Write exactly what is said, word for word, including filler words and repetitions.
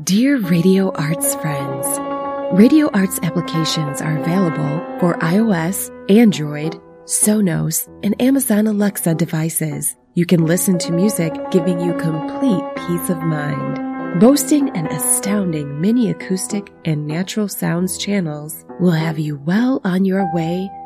Dear Radio Arts friends, Radio Arts applications are available for iOS, Android, Sonos, and Amazon Alexa devices. You can listen to music giving you complete peace of mind. Boasting an astounding mini acoustic and natural sounds channels will have you well on your way